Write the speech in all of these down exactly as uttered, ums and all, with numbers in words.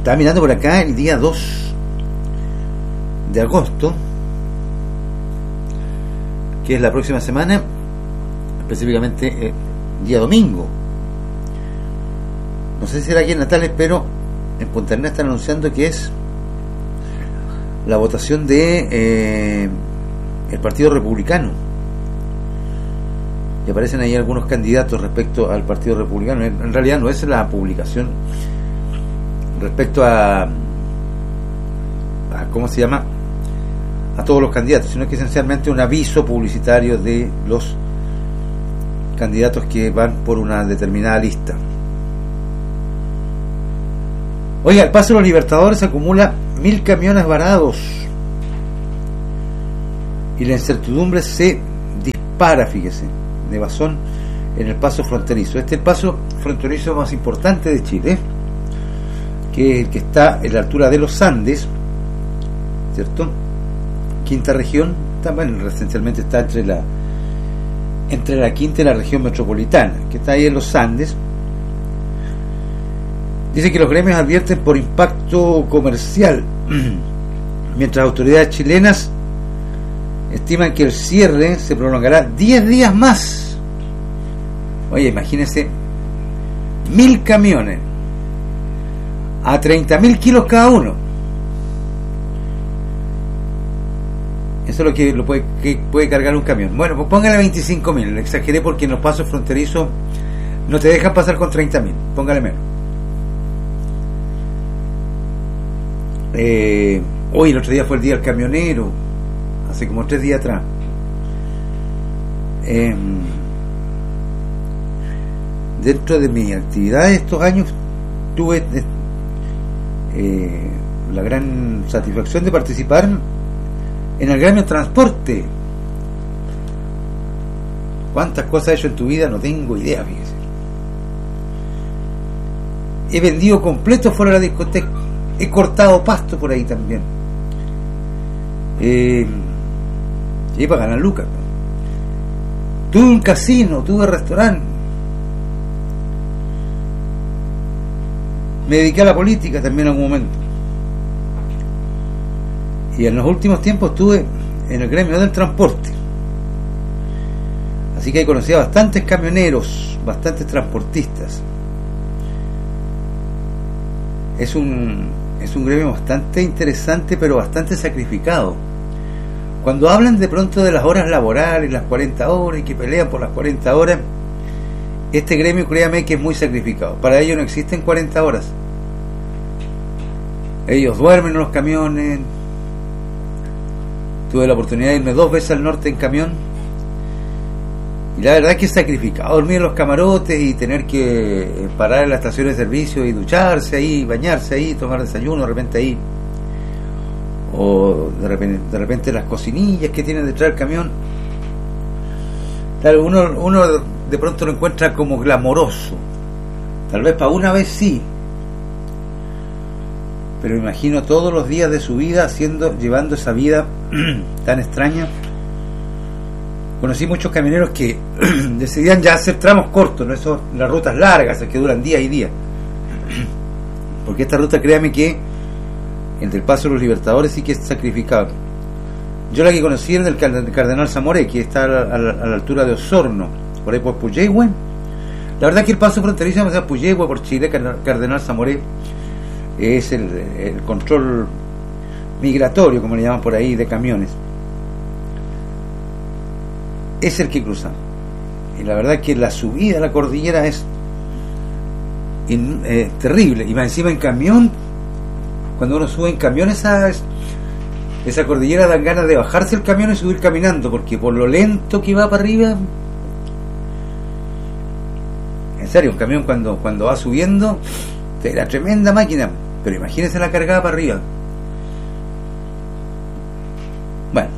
estaba mirando por acá el día dos de agosto, que es la próxima semana, específicamente eh, día domingo. No sé si era aquí en Natales, pero en Punta Arenas están anunciando que es la votación de eh, el Partido Republicano, y aparecen ahí algunos candidatos respecto al Partido Republicano. En realidad no es la publicación respecto a, a ¿cómo se llama?, a todos los candidatos, sino que esencialmente un aviso publicitario de los candidatos que van por una determinada lista. Oiga, el Paso de los Libertadores acumula mil camiones varados y la incertidumbre se dispara, fíjese, de Bazón en el paso fronterizo. Este es el paso fronterizo más importante de Chile, que es el que está en la altura de los Andes, ¿cierto? Quinta región, también esencialmente está entre la entre la quinta y la región metropolitana, que está ahí en los Andes. Dice que los gremios advierten por impacto comercial, mientras autoridades chilenas estiman que el cierre se prolongará diez días más. Oye, imagínense, mil camiones a treinta mil kilos cada uno. Eso es lo que lo puede, que puede cargar un camión. Bueno, pues póngale veinticinco mil. Lo exageré porque en los pasos fronterizos no te dejan pasar con treinta mil. Póngale menos. Eh, hoy, el otro día fue el día del camionero, hace como tres días atrás. Eh, dentro de mi actividad de estos años tuve eh, la gran satisfacción de participar en el gremio de transporte. ¿Cuántas cosas he hecho en tu vida? No tengo idea, fíjese. He vendido completo fuera de la discoteca. He cortado pasto por ahí también. Eh, y para ganar lucas. Tuve un casino, tuve restaurante. Me dediqué a la política también en algún momento. Y en los últimos tiempos estuve en el gremio del transporte. Así que he conocido a bastantes camioneros, bastantes transportistas. Es un, es un gremio bastante interesante, pero bastante sacrificado. Cuando hablan de pronto de las horas laborales, las cuarenta horas, y que pelean por las cuarenta horas, este gremio, créame que es muy sacrificado. Para ellos no existen cuarenta horas. Ellos duermen en los camiones. Tuve la oportunidad de irme dos veces al norte en camión, y la verdad es que es sacrificado dormir en los camarotes y tener que parar en las estaciones de servicio y ducharse ahí, bañarse ahí, tomar desayuno de repente ahí, o de repente, de repente las cocinillas que tienen detrás del camión. Claro, uno, uno de pronto lo encuentra como glamoroso, tal vez para una vez sí, pero me imagino todos los días de su vida haciendo, llevando esa vida tan extraña. Conocí muchos camioneros que decidían ya hacer tramos cortos, no eso, las rutas largas, esas que duran días y días, porque esta ruta, créame que el del Paso de los Libertadores sí que es sacrificado. Yo la que conocí era del Cardenal Zamoré, que está a la, a la, a la altura de Osorno, por ahí por Puyehue. La verdad que el paso fronterizo, o sea, Puyehue por Chile, Cardenal Zamoré, es el, el control migratorio, como le llaman por ahí, de camiones. Es el que cruza. Y la verdad que la subida a la cordillera es in, eh, terrible. Y más encima en camión, cuando uno sube en camión esa, esa cordillera, dan ganas de bajarse el camión y subir caminando, porque por lo lento que va para arriba. En serio, un camión cuando, cuando va subiendo, la tremenda máquina. Pero imagínense la cargada para arriba. Bueno,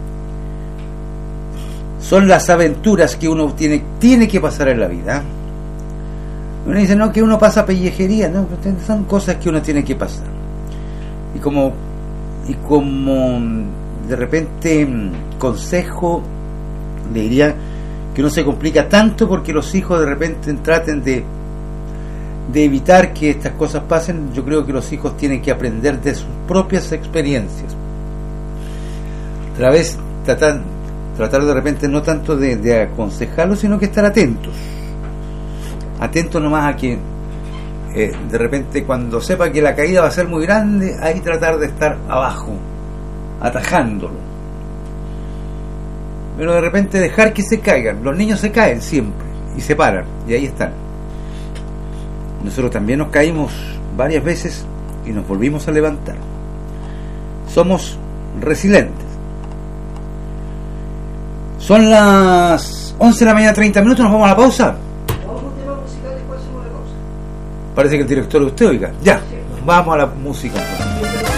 son las aventuras que uno tiene tiene que pasar en la vida. Uno dice, no, que uno pasa pellejería, no, son cosas que uno tiene que pasar. Y como y como de repente consejo, le diría que uno se complica tanto porque los hijos de repente traten de de evitar que estas cosas pasen, yo creo que los hijos tienen que aprender de sus propias experiencias. Otra vez, tratar, tratar de repente no tanto de, de aconsejarlos, sino que estar atentos. Atentos nomás a que eh, de repente cuando sepa que la caída va a ser muy grande, ahí tratar de estar abajo, atajándolo. Pero de repente dejar que se caigan. Los niños se caen siempre y se paran, y ahí están. Nosotros también nos caímos varias veces y nos volvimos a levantar. Somos resilientes. Son las once de la mañana, treinta minutos, nos vamos a la pausa. Vamos a un tema musical, después hacemos la pausa. Parece que el director de usted, oiga. Ya, vamos a la música.